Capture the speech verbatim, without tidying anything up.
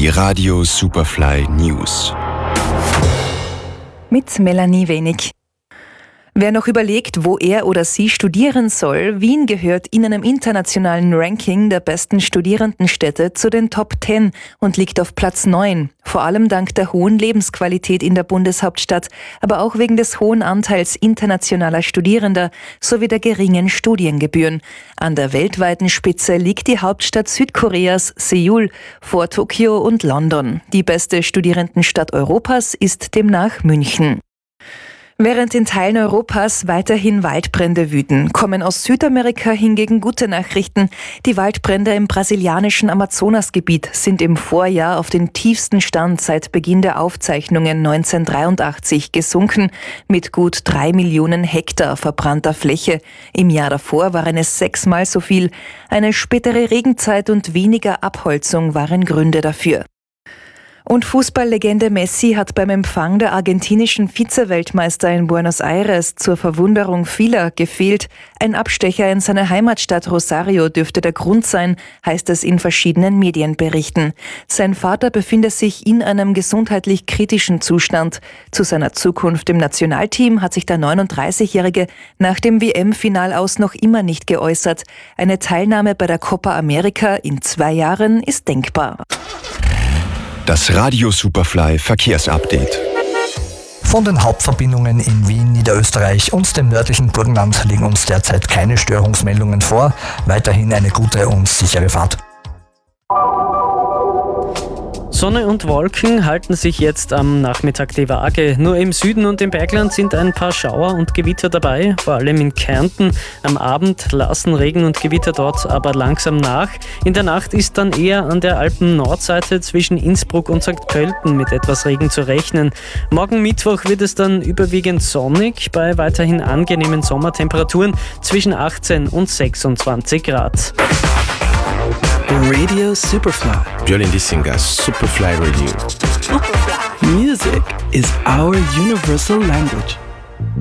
Die Radio Superfly News. Mit Melanie Wenig. Wer noch überlegt, wo er oder sie studieren soll, Wien gehört in einem internationalen Ranking der besten Studierendenstädte zu den Top zehn und liegt auf Platz neun. Vor allem dank der hohen Lebensqualität in der Bundeshauptstadt, aber auch wegen des hohen Anteils internationaler Studierender sowie der geringen Studiengebühren. An der weltweiten Spitze liegt die Hauptstadt Südkoreas, Seoul, vor Tokio und London. Die beste Studierendenstadt Europas ist demnach München. Während in Teilen Europas weiterhin Waldbrände wüten, kommen aus Südamerika hingegen gute Nachrichten. Die Waldbrände im brasilianischen Amazonasgebiet sind im Vorjahr auf den tiefsten Stand seit Beginn der Aufzeichnungen neunzehnhundertdreiundachtzig gesunken, mit gut drei Millionen Hektar verbrannter Fläche. Im Jahr davor waren es sechsmal so viel. Eine spätere Regenzeit und weniger Abholzung waren Gründe dafür. Und Fußballlegende Messi hat beim Empfang der argentinischen Vize-Weltmeister in Buenos Aires zur Verwunderung vieler gefehlt. Ein Abstecher in seine Heimatstadt Rosario dürfte der Grund sein, heißt es in verschiedenen Medienberichten. Sein Vater befinde sich in einem gesundheitlich kritischen Zustand. Zu seiner Zukunft im Nationalteam hat sich der neununddreißigjährige nach dem W M-Final aus noch immer nicht geäußert. Eine Teilnahme bei der Copa America in zwei Jahren ist denkbar. Das Radio Superfly Verkehrsupdate. Von den Hauptverbindungen in Wien, Niederösterreich und dem nördlichen Burgenland liegen uns derzeit keine Störungsmeldungen vor. Weiterhin eine gute und sichere Fahrt. Sonne und Wolken halten sich jetzt am Nachmittag die Waage. Nur im Süden und im Bergland sind ein paar Schauer und Gewitter dabei, vor allem in Kärnten. Am Abend lassen Regen und Gewitter dort aber langsam nach. In der Nacht ist dann eher an der Alpen-Nordseite zwischen Innsbruck und Sankt Pölten mit etwas Regen zu rechnen. Morgen Mittwoch wird es dann überwiegend sonnig, bei weiterhin angenehmen Sommertemperaturen zwischen achtzehn und sechsundzwanzig Grad. Radio Superfly. Jolene Dissingas Superfly Radio. Music is our universal language.